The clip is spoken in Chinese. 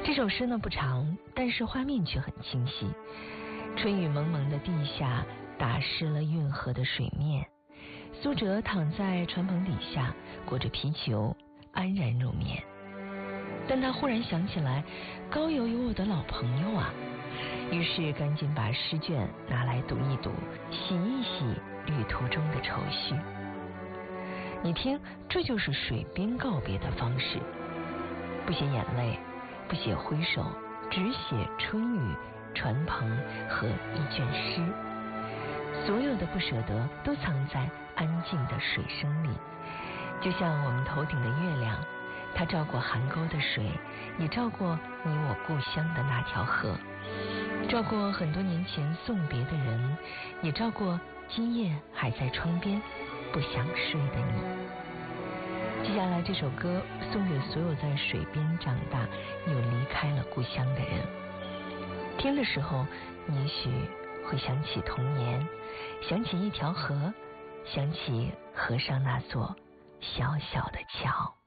这首诗呢不长，但是画面却很清晰。春雨蒙蒙的地下打湿了运河的水面，苏辙躺在船棚底下裹着皮裘安然入眠。但他忽然想起来，高邮有我的老朋友啊，于是赶紧把诗卷拿来读一读，洗一洗旅途中的愁绪。你听，这就是水边告别的方式，不写眼泪，不写挥手，只写春雨、船棚和一卷诗。所有的不舍得都藏在安静的水声里，就像我们头顶的月亮，它照过邗沟的水，也照过你我故乡的那条河，照过很多年前送别的人，也照过今夜还在窗边不想睡的你。接下来这首歌送给所有在水边长大又离开了故乡的人，听的时候你也许会想起童年，想起一条河，想起河上那座小小的桥。